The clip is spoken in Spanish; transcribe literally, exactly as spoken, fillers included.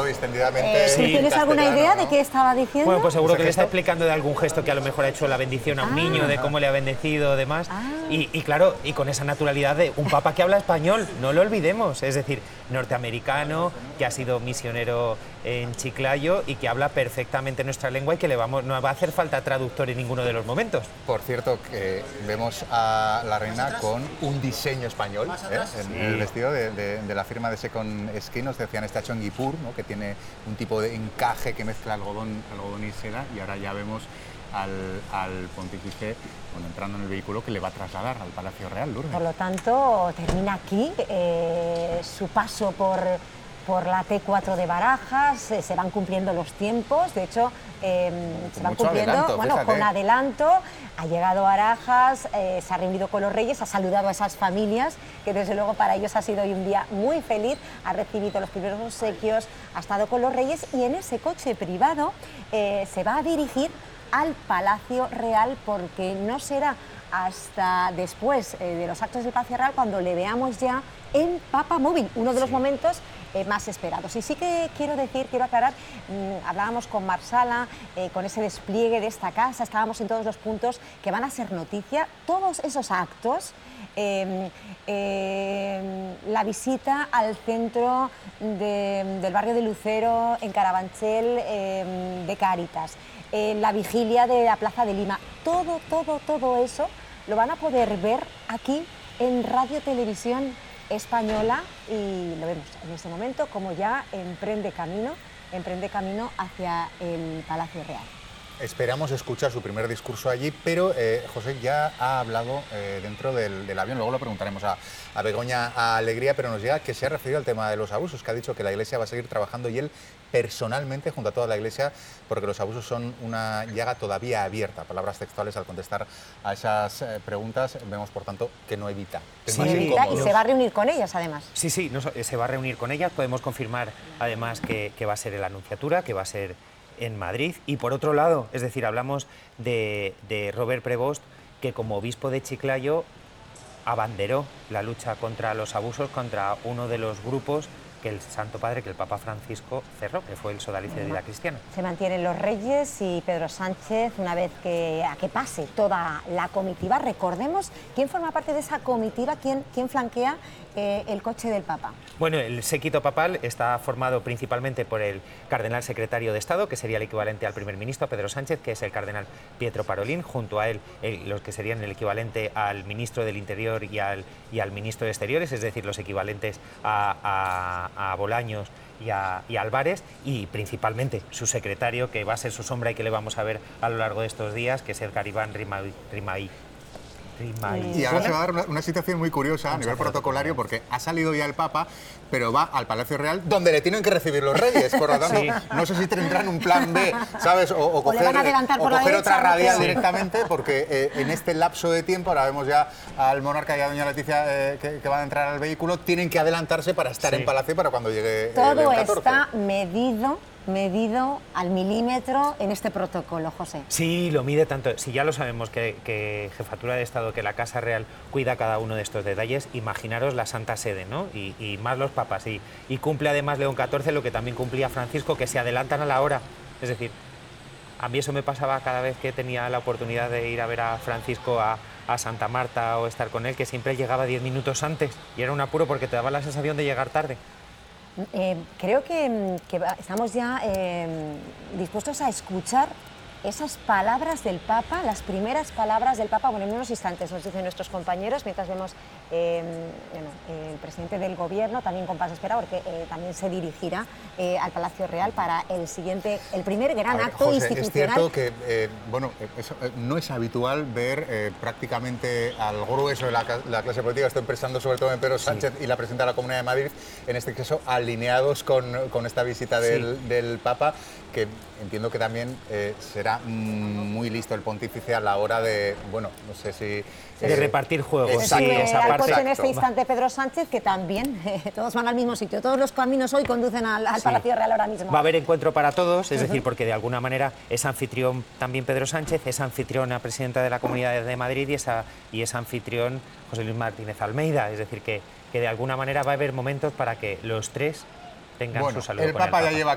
distendidamente. Eh, sí, ¿Tienes alguna idea ¿no? de qué estaba diciendo? Bueno, pues seguro ¿Ese que le está gesto? explicando de algún gesto que a lo mejor ha hecho la bendición a un Ah. niño, de cómo le ha bendecido, demás. Ah. Y, y claro, y con esa naturalidad de un papa que habla español, no lo olvidemos, es decir, norteamericano, que ha sido misionero en Chiclayo y que habla perfectamente nuestra lengua y que le vamos, no va a hacer falta traductor en ninguno de los momentos. Por cierto, que vemos a la reina con un diseño español, ¿eh? en Sí. el vestido de, de, de la firma de Second Skin, nos decían este hecho en Guipur, ¿no? Que tiene un tipo de encaje que mezcla algodón, algodón y seda, y ahora ya vemos al, al pontífice bueno, entrando en el vehículo que le va a trasladar al Palacio Real, Lourdes. Por lo tanto, termina aquí eh, su paso por, por la T cuatro de Barajas, eh, se van cumpliendo los tiempos, de hecho, eh, se van mucho cumpliendo adelanto, bueno, fíjate. con adelanto, ha llegado a Barajas, eh, se ha reunido con los reyes, ha saludado a esas familias, que desde luego para ellos ha sido hoy un día muy feliz, ha recibido los primeros obsequios, ha estado con los reyes y en ese coche privado eh, se va a dirigir al Palacio Real, porque no será hasta después eh, de los actos del Palacio Real cuando le veamos ya en Papa Móvil, uno de los Sí. momentos eh, más esperados. Y sí que quiero decir, quiero aclarar, mmm, hablábamos con Marsala, eh, con ese despliegue de esta casa, estábamos en todos los puntos que van a ser noticia, todos esos actos, eh, eh, la visita al centro de, del barrio de Lucero, en Carabanchel, eh, de Cáritas, eh, la vigilia de la Plaza de Lima, todo, todo, todo eso lo van a poder ver aquí en Radio Televisión Española y lo vemos en este momento como ya emprende camino, emprende camino hacia el Palacio Real. Esperamos escuchar su primer discurso allí, pero eh, José ya ha hablado eh, dentro del, del avión, luego lo preguntaremos a, a Begoña a Alegría, pero nos llega que se ha referido al tema de los abusos, que ha dicho que la Iglesia va a seguir trabajando y él personalmente junto a toda la Iglesia, porque los abusos son una llaga todavía abierta. Palabras textuales al contestar a esas eh, preguntas, vemos por tanto que no evita. Sí, temas Y incómodos. se va a reunir con ellas además. Sí, sí, no, se va a reunir con ellas, podemos confirmar además que, que va a ser en la Anunciatura, que va a ser en Madrid. Y por otro lado, es decir, hablamos de, de Robert Prevost, que como obispo de Chiclayo abanderó la lucha contra los abusos, contra uno de los grupos que el Santo Padre, que el Papa Francisco cerró, que fue el Sodalicio de Vida Cristiana. Se mantienen los reyes y Pedro Sánchez, una vez que, a que pase toda la comitiva. Recordemos quién forma parte de esa comitiva, quién, quién flanquea eh, el coche del Papa. Bueno, el séquito papal está formado principalmente por el cardenal secretario de Estado, que sería el equivalente al primer ministro, Pedro Sánchez, que es el cardenal Pietro Parolin, junto a él el, los que serían el equivalente al ministro del Interior y al, y al ministro de Exteriores, es decir, los equivalentes a, a, a Bolaños y a, y a Álvarez, y principalmente su secretario, que va a ser su sombra y que le vamos a ver a lo largo de estos días, que es Edgar Iván Rimaí. Rimaí. Y ahora se va a dar una, una situación muy curiosa a nivel protocolario, porque ha salido ya el Papa, pero va al Palacio Real, donde le tienen que recibir los reyes. Por lo tanto, Sí. no sé si tendrán un plan B, ¿sabes? O, o O le coger, van a adelantar o por la coger derecha, otra ¿no? radial Sí. directamente, porque eh, en este lapso de tiempo, ahora vemos ya al monarca y a doña Leticia eh, que, que van a entrar al vehículo, tienen que adelantarse para estar Sí. en Palacio para cuando llegue eh, Todo León catorce. está medido, medido al milímetro en este protocolo, José. Sí, lo mide tanto. Si ya lo sabemos que, que Jefatura de Estado, que la Casa Real cuida cada uno de estos detalles, imaginaros la Santa Sede, ¿no? Y, y más los papas. Y, y cumple además León catorce lo que también cumplía Francisco, que se adelantan a la hora. Es decir, a mí eso me pasaba cada vez que tenía la oportunidad de ir a ver a Francisco a, a Santa Marta o estar con él, que siempre llegaba diez minutos antes. Y era un apuro porque te daba la sensación de llegar tarde. Eh, creo que, que va- estamos ya eh, dispuestos a escuchar esas palabras del Papa, las primeras palabras del Papa, bueno, en unos instantes nos dicen nuestros compañeros, mientras vemos eh, bueno, eh, el presidente del Gobierno, también con paso espera, porque eh, también se dirigirá eh, al Palacio Real para el siguiente, el primer gran A ver, acto José, institucional. es cierto que eh, bueno, eh, es- eh, no es habitual ver eh, prácticamente al grueso de la, ca- la clase política, estoy pensando sobre todo en Pedro Sánchez y la presidenta de la Comunidad de Madrid, en este caso alineados con, con esta visita del, Sí. del Papa, que entiendo que también eh, será mm, muy listo el pontífice a la hora de, bueno, no sé si... De repartir juegos, Se exacto, sí, sube esa al parte. coche en este exacto. instante Pedro Sánchez, que también eh, todos van al mismo sitio, todos los caminos hoy conducen al, al Sí. Palacio Real ahora mismo. Va a haber encuentro para todos, es decir, porque de alguna manera es anfitrión también Pedro Sánchez, es anfitriona presidenta de la Comunidad de Madrid y, esa, y es anfitrión José Luis Martínez Almeida, es decir, que, que de alguna manera va a haber momentos para que los tres tengan Bueno, su saludo el con Papa el ya Papa. lleva